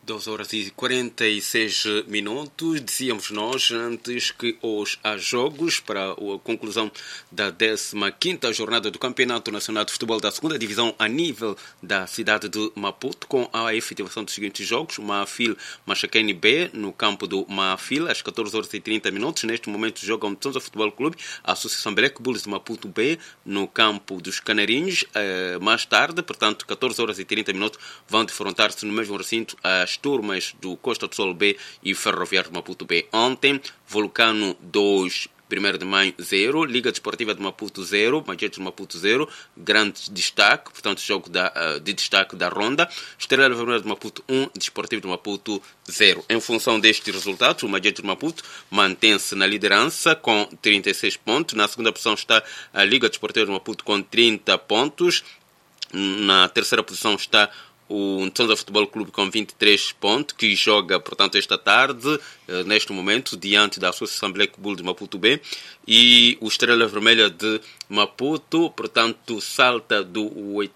2 horas e 46 minutos. Dizíamos nós antes que hoje há jogos para a conclusão da 15ª jornada do Campeonato Nacional de Futebol da 2ª Divisão a nível da cidade de Maputo, com a efetivação dos seguintes jogos: Mafil Machaquene B no campo do Mafil às 14 horas e 30 minutos. Neste momento jogam o Tonza Futebol Clube, a Associação Black Bulls de Maputo B no campo dos Canarinhos. Mais tarde, portanto 14 horas e 30 minutos, vão defrontar-se no mesmo recinto as turmas do Costa do Sol B e Ferroviário de Maputo B. Ontem, Vulcano 2, 1º de Maio 0, Liga Desportiva de Maputo 0, Majetes de Maputo 0, grande destaque, portanto jogo de destaque da ronda. Estrela Vermelha de Maputo 1, Desportivo de Maputo 0. Em função destes resultados, o Majetes de Maputo mantém-se na liderança com 36 pontos. Na segunda posição está a Liga Desportiva de Maputo com 30 pontos. Na terceira posição está o Tonza Futebol Clube com 23 pontos, que joga, portanto, esta tarde, neste momento, diante da Associação Black Bull de Maputo B. E o Estrela Vermelha de Maputo, portanto, salta do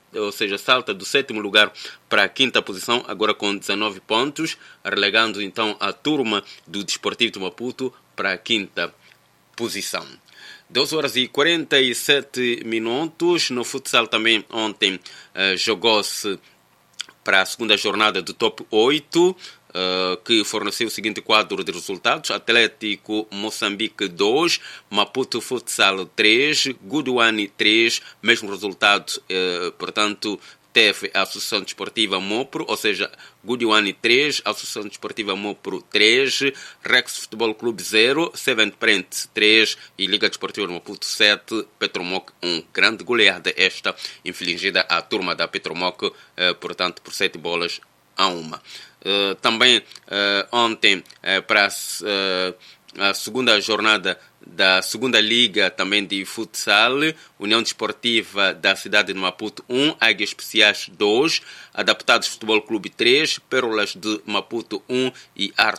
7º lugar para a 5ª posição, agora com 19 pontos, relegando então a turma do Desportivo de Maputo para a 5ª posição. 2 horas e 47 minutos. No futsal também ontem jogou-se para a segunda jornada do Top 8, que forneceu o seguinte quadro de resultados: Atlético Moçambique 2, Maputo Futsal 3, Godoani 3, mesmo resultado, portanto, teve a Associação Desportiva Mopro, ou seja, Godoani 3, Associação Desportiva Mopro 3, Rex Futebol Clube 0, Seven Prent 3 e Liga Desportiva de Maputo 7, Petromoc 1. Grande goleada esta, infligida à turma da Petromoc, portanto, por 7-1. Também ontem, para a segunda jornada da segunda liga também de futsal, União Desportiva da cidade de Maputo 1, Águias Especiais 2, Adaptados Futebol Clube 3, Pérolas de Maputo 1 e Arte